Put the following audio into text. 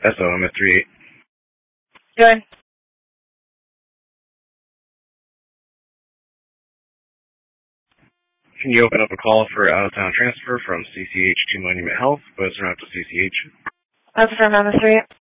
SO, I'm at 38. Good. Can you open up a call for out-of-town transfer from CCH to Monument Health, but it's not to CCH? That's from on the street.